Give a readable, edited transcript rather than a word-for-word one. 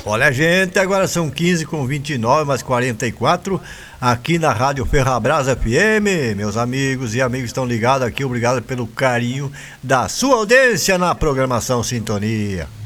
Olha, gente, agora são 15h29, mais 44, aqui na Rádio Ferrabras FM. Meus amigos e amigos estão ligados aqui, obrigado pelo carinho da sua audiência na programação Sintonia.